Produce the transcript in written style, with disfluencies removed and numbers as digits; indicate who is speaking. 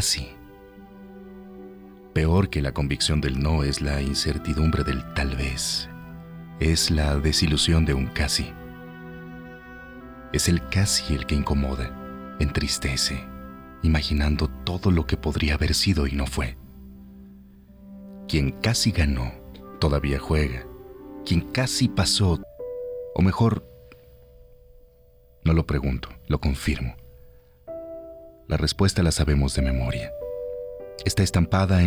Speaker 1: casi. Peor que la convicción del no es la incertidumbre del tal vez. Es la desilusión de un casi. Es el casi el que incomoda, entristece, imaginando todo lo que podría haber sido y no fue. Quien casi ganó, todavía juega. Quien casi pasó, o mejor, no lo pregunto, lo confirmo. La respuesta la sabemos de memoria. Está estampada